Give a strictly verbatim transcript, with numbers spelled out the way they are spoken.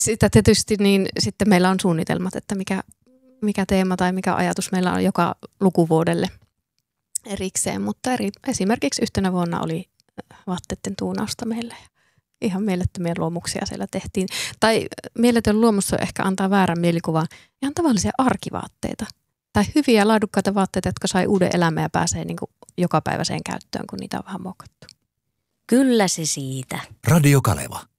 Sitä tietysti niin sitten meillä on suunnitelmat, että mikä, mikä teema tai mikä ajatus meillä on joka lukuvuodelle erikseen, mutta eri, esimerkiksi yhtenä vuonna oli vaatteiden tuunausta meillä ja ihan mielettömiä luomuksia siellä tehtiin. Tai mieletön luomus ehkä antaa väärän mielikuvan, ihan tavallisia arkivaatteita tai hyviä laadukkaita vaatteita, jotka sai uuden elämän ja pääsee niin kuin jokapäiväiseen käyttöön, kun niitä on vähän muokattu. Kyllä se siitä. Radio Kaleva.